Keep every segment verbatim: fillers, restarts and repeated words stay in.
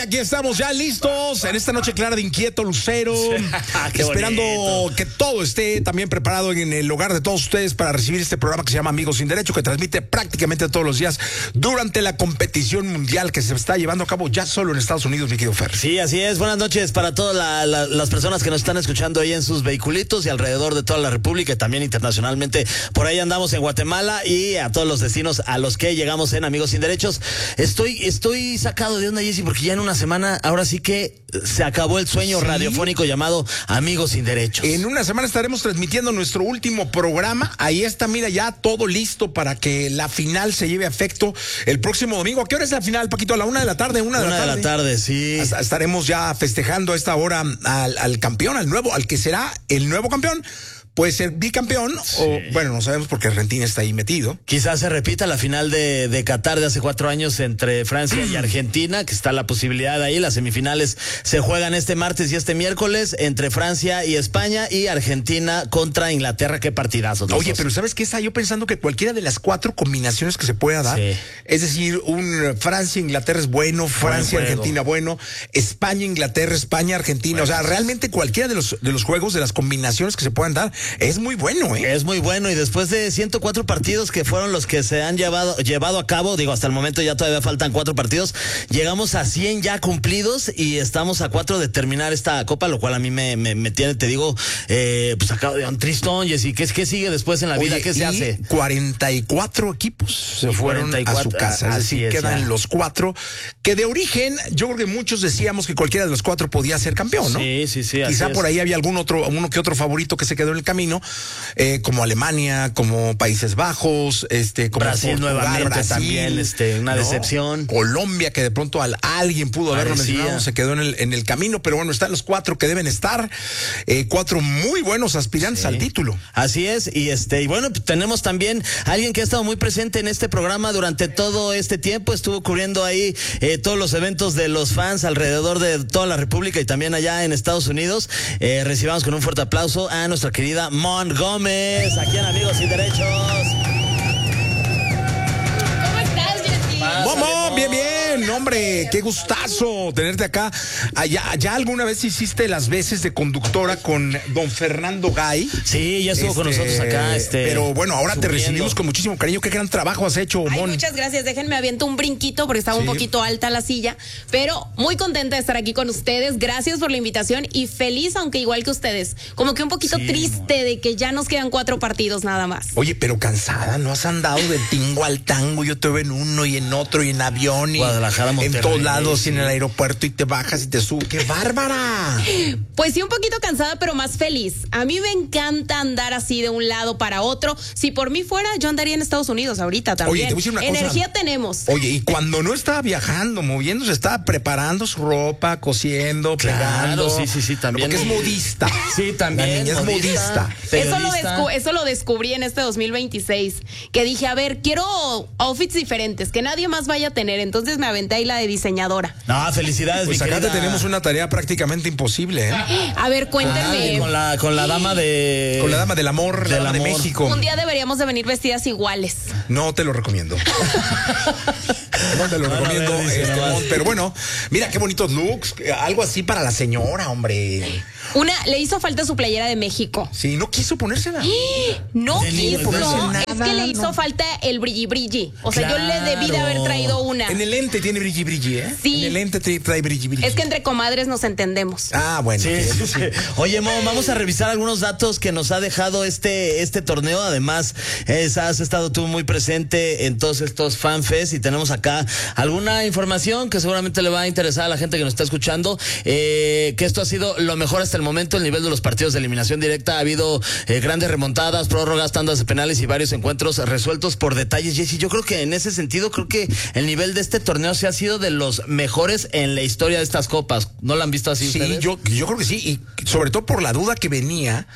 aquí estamos ya listos en esta noche clara de inquieto lucero, esperando bonito. Que todo esté también preparado en el hogar de todos ustedes para recibir este programa que se llama Amigos sin Derecho, que transmite prácticamente todos los días durante la competición mundial que se está llevando a cabo ya solo en Estados Unidos, mi querido Fer. Sí, así es. Buenas noches para todas la, la, las personas que nos están escuchando ahí en sus vehiculitos y alrededor de toda la República y también internacionalmente. Por ahí andamos en Guatemala y a todos los destinos a los que llegamos en Amigos sin Derechos. Estoy, estoy sacado de onda, Jessy, porque ya en una semana, ahora sí que se acabó el sueño ¿Sí? radiofónico llamado Amigos sin Derechos. En una semana estaremos transmitiendo nuestro último programa. Ahí está, mira, ya todo listo para que la final se lleve a efecto el próximo domingo. ¿A qué hora es la final, Paquito? ¿A la una de la tarde? Una de una la tarde. de la tarde, sí. Hasta estaremos ya festejando a esta hora al, al campeón, al nuevo, al que será el nuevo campeón. Puede ser bicampeón sí. o, bueno, no sabemos porque Argentina está ahí metido. Quizás se repita la final de, de Qatar de hace cuatro años entre Francia y Argentina, que está la posibilidad de ahí. Las semifinales se juegan este martes y este miércoles entre Francia y España y Argentina contra Inglaterra. Qué partidazo. Oye, pero ¿sabes qué? Está yo pensando que cualquiera de las cuatro combinaciones que se pueda dar, sí. es decir, un Francia-Inglaterra es bueno, Francia-Argentina bueno, España-Inglaterra, España-Argentina, bueno. O sea, realmente cualquiera de los, de los juegos, de las combinaciones que se puedan dar, es muy bueno, ¿eh? Es muy bueno, y después de ciento cuatro partidos que fueron los que se han llevado, llevado a cabo, digo, hasta el momento ya todavía faltan cuatro partidos, llegamos a cien ya cumplidos y estamos a cuatro de terminar esta copa, lo cual a mí me, me, me tiene, te digo, eh, pues acabo de un tristón, Jessy. ¿Qué, ¿Qué sigue después en la vida? Oye, ¿qué se hace? cuarenta y cuatro equipos se fueron cuarenta y cuatro, a su casa, es decir, es, quedan ya. los cuatro, que de origen, yo creo que muchos decíamos que cualquiera de los cuatro podía ser campeón, ¿no? Sí, sí, sí. Quizá por ahí había algún otro, uno que otro favorito que se quedó en el camino, eh, como Alemania, como Países Bajos, este, como Brasil Portugal, nuevamente Brasil, también, este, una ¿no? decepción. Colombia, que de pronto al, alguien pudo haberlo Parecía. mencionado, se quedó en el, en el camino, pero bueno, están los cuatro que deben estar, eh, cuatro muy buenos aspirantes sí. al título. Así es, y este, y bueno, tenemos también alguien que ha estado muy presente en este programa durante todo este tiempo, estuvo cubriendo ahí eh, todos los eventos de los fans alrededor de toda la República y también allá en Estados Unidos. Eh, recibamos con un fuerte aplauso a nuestra querida Mon Gómez, aquí en Amigos sin Derechos. ¿Cómo estás, Jessy? Momo, bien, bien. Hombre, qué gustazo tenerte acá. ¿Ya, ya alguna vez hiciste las veces de conductora con don Fernando Gay? Sí, ya estuvo este, con nosotros acá. Este, pero bueno, ahora subiendo. te recibimos con muchísimo cariño. Qué gran trabajo has hecho, Ay, Mon. muchas gracias. Déjenme aviento un brinquito porque estaba sí. un poquito alta la silla, pero muy contenta de estar aquí con ustedes. Gracias por la invitación y feliz, aunque igual que ustedes, como que un poquito sí, triste amor. de que ya nos quedan cuatro partidos nada más. Oye, pero cansada, ¿no has andado del tingo al tango? Yo te veo en uno y en otro y en avión y Guadalajara, Monterrey, en todos lados sí. y en el aeropuerto y te bajas y te subes. ¡Qué bárbara! Pues sí, un poquito cansada, pero más feliz. A mí me encanta andar así de un lado para otro. Si por mí fuera, yo andaría en Estados Unidos ahorita también. Oye, te voy a decir una Energía cosa. tenemos. Oye, y cuando no estaba viajando, moviéndose, estaba preparando su ropa, cosiendo, claro, pegando. sí, sí, sí, también. Porque es modista. Sí, también. La niña es modista. Eso lo, descu- eso lo descubrí en este dos mil veintiséis. Que dije, a ver, quiero outfits diferentes, que nadie más vaya a tener. Entonces me aventé ahí la de diseñadora. No, felicidades, pues mi acá querida. te tenemos una tarea prácticamente imposible, ¿eh? A ver, cuéntenme. Ah, con la con la dama de con la dama del amor, del la dama amor. de México. Un día deberíamos de venir vestidas iguales. No te lo recomiendo. No te lo no, recomiendo, no, ver, este, no, pero bueno, mira qué bonitos looks, algo así para la señora, hombre. Una, le hizo falta su playera de México. Sí, no quiso ponérsela. No de quiso, nada, es que le hizo no. falta el brilli brilli. O sea, claro. yo le debí de haber traído una. En el lente tiene brilli brilli, ¿eh? Sí. En el lente trae, trae brilli brilli. Es que entre comadres nos entendemos. Ah, bueno. Sí, sí, sí. Oye, Mo, vamos a revisar algunos datos que nos ha dejado este, este torneo. Además, es, has estado tú muy presente en todos estos fanfests y tenemos acá alguna información que seguramente le va a interesar a la gente que nos está escuchando. Eh, que esto ha sido lo mejor hasta el momento, el nivel de los partidos de eliminación directa. Ha habido eh, grandes remontadas, prórrogas, tandas de penales y varios encuentros resueltos por detalles. Jessy, yo creo que en ese sentido, creo que el nivel de este torneo se ha sido de los mejores en la historia de estas copas. ¿No lo han visto así sí, ustedes? yo, yo creo que sí, y sobre todo por la duda que venía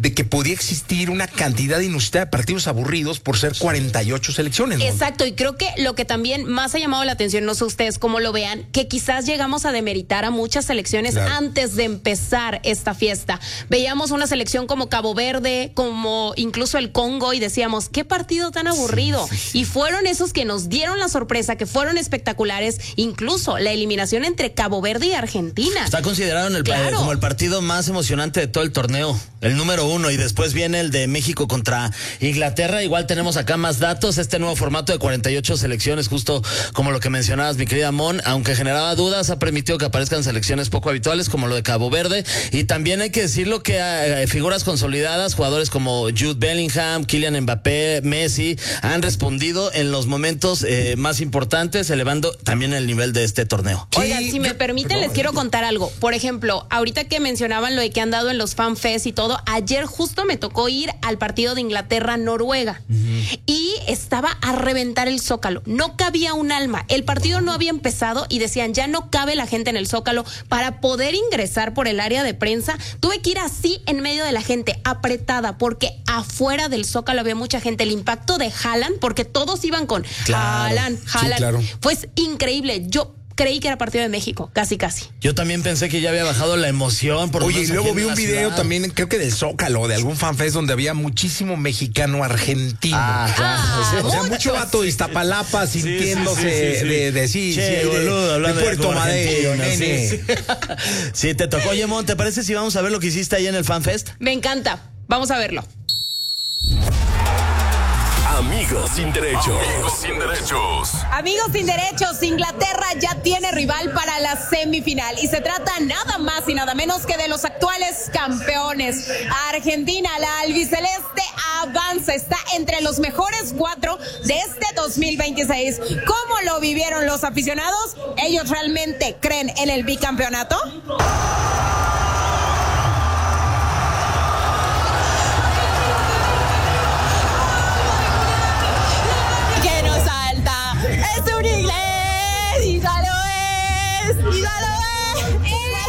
de que podía existir una cantidad inusitada de partidos aburridos por ser cuarenta y ocho selecciones, ¿no? Exacto, y creo que lo que también más ha llamado la atención, no sé ustedes cómo lo vean, que quizás llegamos a demeritar a muchas selecciones claro. antes de empezar esta fiesta. Veíamos una selección como Cabo Verde, como incluso el Congo, y decíamos, qué partido tan aburrido. Sí, sí, sí. Y fueron esos que nos dieron la sorpresa, que fueron espectaculares, incluso la eliminación entre Cabo Verde y Argentina. Está considerado en el claro. como el partido más emocionante de todo el torneo, el número uno, y después viene el de México contra Inglaterra. Igual tenemos acá más datos, este nuevo formato de cuarenta y ocho selecciones, justo como lo que mencionabas, mi querida Mon, aunque generaba dudas, ha permitido que aparezcan selecciones poco habituales como lo de Cabo Verde, y también hay que decirlo que eh, figuras consolidadas, jugadores como Jude Bellingham, Kylian Mbappé, Messi, han respondido en los momentos eh, más importantes, elevando también el nivel de este torneo. Oigan, si me permiten, les quiero contar algo. Por ejemplo, ahorita que mencionaban lo de que han dado en los FanFest y todo, ayer justo me tocó ir al partido de Inglaterra-Noruega uh-huh. y estaba a reventar el Zócalo. No cabía un alma. El partido no había empezado y decían, ya no cabe la gente en el Zócalo. Para poder ingresar por el área de prensa, tuve que ir así en medio de la gente, apretada, porque afuera del Zócalo había mucha gente. El impacto de Haaland, porque todos iban con claro. Haaland, Haaland. Sí, claro. Pues increíble. Yo creí que era partido de México, casi casi. Yo también pensé que ya había bajado la emoción. Por Oye, y luego vi un video ciudad. también, creo que del Zócalo, de algún fanfest donde había muchísimo mexicano argentino. Ah, claro. Ah, o sea, mucho vato de Iztapalapa sí, sintiéndose sí, sí, sí, sí. de, de sí, che, sí, boludo, de, de Puerto Madero, nene. Sí, sí. sí, te tocó. Oye, Mon, ¿te parece si vamos a ver lo que hiciste ahí en el FanFest? Me encanta. Vamos a verlo. Amigos sin derechos. Amigos sin derechos. Amigos sin derechos, Inglaterra ya tiene rival para la semifinal y se trata nada más y nada menos que de los actuales campeones. Argentina, la albiceleste, avanza, está entre los mejores cuatro de este dos mil veintiséis. ¿Cómo lo vivieron los aficionados? ¿Ellos realmente creen en el bicampeonato? Es un inglés y ya lo es, y ya lo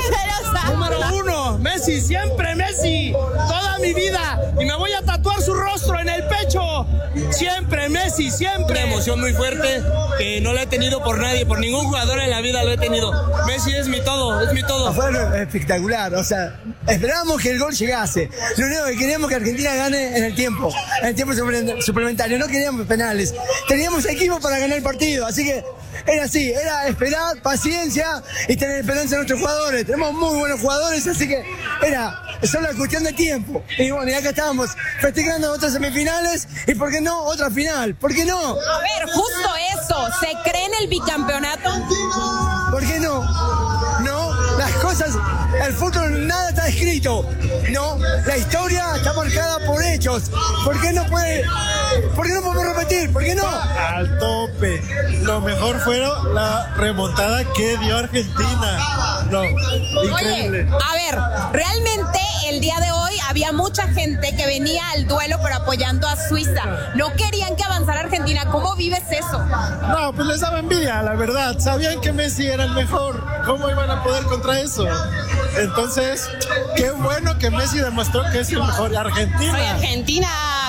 es. Número uno, Messi, siempre Messi, toda mi vida, y me voy a tatuar su rostro en el pecho. Siempre Messi, siempre. Una emoción muy fuerte que no la he tenido por nadie, por ningún jugador en la vida lo he tenido. Messi es mi todo, es mi todo. Fue espectacular, o sea, esperábamos que el gol llegase. Lo único que queríamos que Argentina gane en el tiempo, en el tiempo suplementario. No queríamos penales. Teníamos equipo para ganar el partido, así que era así, era esperar, paciencia y tener esperanza en nuestros jugadores. Tenemos muy buenos jugadores, así que era solo cuestión de tiempo. Y bueno, y acá estábamos festejando otras semifinales y ¿por qué no otra final? ¿Por qué no? A ver, justo eso, ¿se cree en el bicampeonato? ¿Por qué no? No, las cosas, el fútbol nada está escrito. No, la historia está marcada por hechos. ¿Por qué no puede, por qué no podemos repetir? ¿Por qué no? Al tope. Lo mejor fue la remontada que dio Argentina. No, increíble. Oye, a ver, realmente el día de hoy había mucha gente que venía al duelo pero apoyando a Suiza. No querían que avanzara Argentina. ¿Cómo vives eso? No, pues les daba envidia, la verdad. Sabían que Messi era el mejor. ¿Cómo iban a poder contra eso? Entonces, qué bueno que Messi demostró que es el mejor. Argentina. Soy argentina,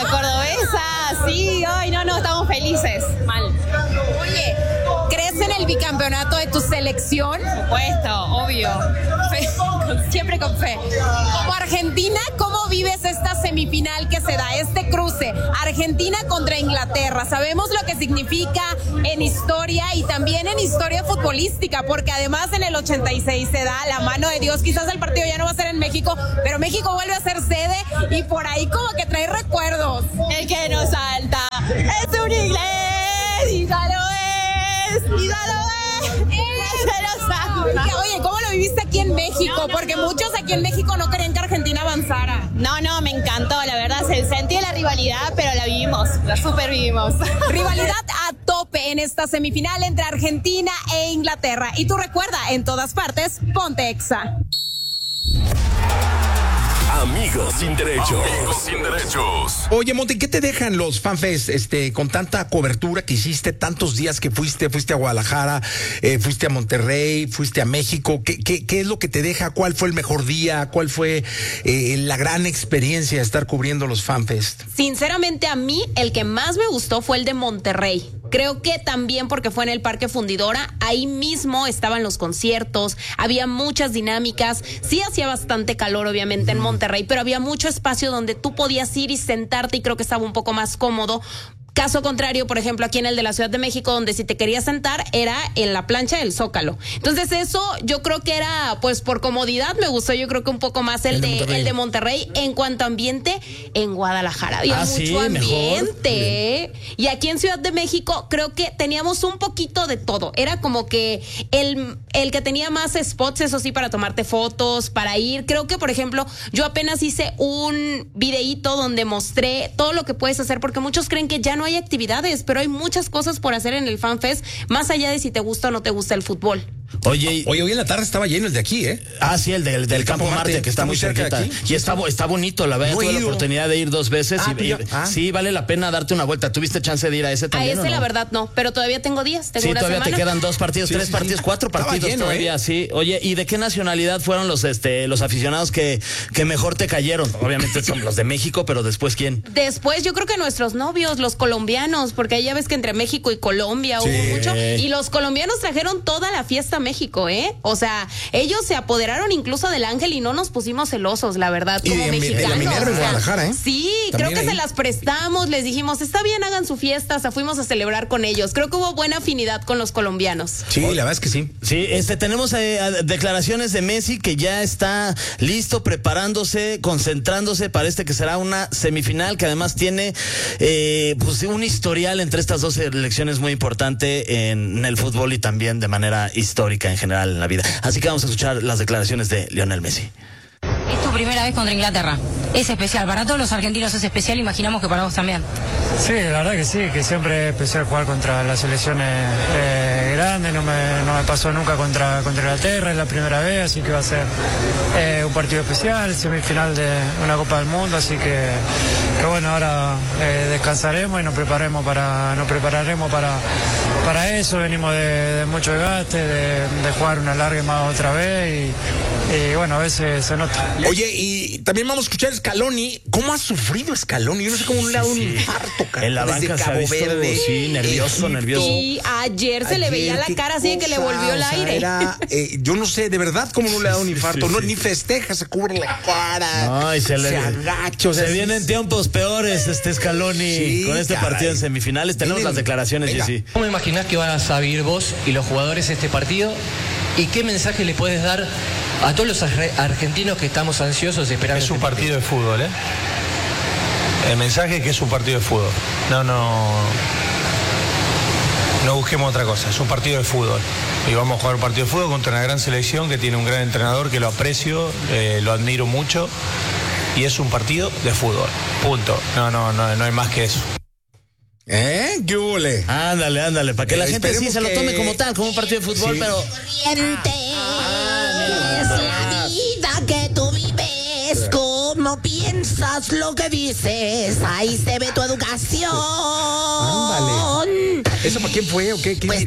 cordobesa. Sí, hoy no, no, estamos felices. Mal. Oye, ¿crees en el bicampeonato de tu selección? Por supuesto, obvio. Fe, siempre con fe. Como Argentina, ¿cómo vives esta semifinal que se da, este cruce? Argentina contra Inglaterra. Sabemos lo que significa en historia y también en historia futbolística, porque además en el ochenta y seis se da la mano de Dios. Quizás el partido ya no va a ser en México, pero México vuelve a ser sede y por ahí como que trae recuerdos. El que nos salta es un inglés y ya lo es, y ya lo es, y se lo sabe. Oye, ¿cómo lo viviste aquí en México? No, no, porque no. Muchos aquí en México no querían que Argentina avanzara. No, no, me encantó, la verdad, se sentía la rivalidad, pero la vivimos, la super vivimos. Rivalidad a tope en esta semifinal entre Argentina e Inglaterra. Y tú recuerda, en todas partes, ponte Exa. Amigos sin derecho. Amigos sin derechos. Oye, Monty, ¿qué te dejan los FanFest este, con tanta cobertura que hiciste, tantos días que fuiste, fuiste a Guadalajara, eh, fuiste a Monterrey, fuiste a México? ¿Qué, qué, qué es lo que te deja? ¿Cuál fue el mejor día? ¿Cuál fue eh, la gran experiencia de estar cubriendo los FanFest? Sinceramente, a mí el que más me gustó fue el de Monterrey. Creo que también porque fue en el Parque Fundidora, ahí mismo estaban los conciertos, había muchas dinámicas, sí hacía bastante calor obviamente en Monterrey, pero había mucho espacio donde tú podías ir y sentarte y creo que estaba un poco más cómodo. Caso contrario, por ejemplo, aquí en el de la Ciudad de México, donde si te querías sentar era en la plancha del Zócalo. Entonces eso yo creo que era, pues por comodidad me gustó, yo creo que un poco más el, el, de, de, Monterrey. el de Monterrey. En cuanto a ambiente, en Guadalajara había ah, mucho sí, ambiente. Mejor. Y aquí en Ciudad de México creo que teníamos un poquito de todo. Era como que el, el que tenía más spots, eso sí, para tomarte fotos, para ir. Creo que, por ejemplo, yo apenas hice un videíto donde mostré todo lo que puedes hacer, porque muchos creen que ya no hay actividades, pero hay muchas cosas por hacer en el FanFest, más allá de si te gusta o no te gusta el fútbol. Oye, Oye, hoy en la tarde estaba lleno el de aquí, ¿eh? Ah, sí, el del, del el Campo, Campo Marte, Marte, que está, está muy cerca de aquí. Y está, está bonito, la verdad. No tuve la oportunidad de ir dos veces ah, y, y ah. sí, vale la pena darte una vuelta. ¿Tuviste chance de ir a ese también? A ese, no? la verdad, no, pero todavía tengo días. Tengo sí, una todavía semana. te quedan dos partidos, sí, tres sí, partidos, sí. cuatro Estaba partidos lleno, todavía, ¿eh? sí. Oye, ¿y de qué nacionalidad fueron los este los aficionados que, que mejor te cayeron? Obviamente son los de México, pero después, ¿quién? Después, yo creo que nuestros novios, los colombianos, porque ahí ya ves que entre México y Colombia sí. hubo mucho. Y los colombianos trajeron toda la fiesta a México, ¿eh? O sea, ellos se apoderaron incluso del Ángel y no nos pusimos celosos, la verdad, y como de, mexicanos. De la Minerva en Guadalajara, ¿eh? Sí, también creo que ahí. se las prestamos, les dijimos, está bien, hagan su fiesta, o sea, fuimos a celebrar con ellos. Creo que hubo buena afinidad con los colombianos. Sí, la verdad es que sí. Sí, este, tenemos eh, declaraciones de Messi que ya está listo, preparándose, concentrándose para este que será una semifinal que además tiene eh, pues un historial entre estas dos selecciones muy importante en el fútbol y también de manera histórica en general en la vida. Así que vamos a escuchar las declaraciones de Lionel Messi. Es tu primera vez contra Inglaterra. Es especial. Para todos los argentinos es especial. Imaginamos que para vos también. Sí, la verdad que sí, que siempre es especial jugar contra las selecciones eh, grandes. No me, no me pasó nunca contra, contra Inglaterra, es la primera vez, así que va a ser eh, un partido especial, semifinal de una Copa del Mundo, así que, que bueno, ahora eh, descansaremos y nos prepararemos para, nos prepararemos para, para eso. Venimos de, de mucho desgaste, de, de jugar una larga más otra vez y, y bueno, a veces se nota. Oye, y también vamos a escuchar Scaloni. ¿Cómo ha sufrido Scaloni? Yo no sé cómo le ha dado un infarto, cara. En la banca se ha visto, Verde. Sí, nervioso, nervioso. Y ayer se ayer, le veía la cara así de que le volvió el aire. Era, eh, yo no sé, de verdad, cómo no le ha dado un infarto. No, ni festeja, se cubre la cara. Ay, se, se le agacha. O sea, se vienen tiempos peores, este Scaloni, sí, con este caray. partido en semifinales. Tenemos Miren, las declaraciones, Jessy. ¿Cómo imaginás que vas a vivir vos y los jugadores este partido? ¿Y qué mensaje le puedes dar a todos los argentinos que estamos ansiosos esperando? Es un partido de fútbol, ¿eh? El mensaje es que es un partido de fútbol. No, no. No busquemos otra cosa. Es un partido de fútbol. Y vamos a jugar un partido de fútbol contra una gran selección que tiene un gran entrenador que lo aprecio, eh, lo admiro mucho. Y es un partido de fútbol. Punto. No, no, no, no hay más que eso. ¿Eh? ¿Qué huele? Ándale, ándale, para que eh, la gente sí se que... lo tome como tal, como un partido de fútbol, sí. pero... Corriente ah, es la vida que tú vives, cómo piensas lo que dices, ahí se ve tu educación. Ándale. ¿Eso para quién fue o qué? ¿Qué pues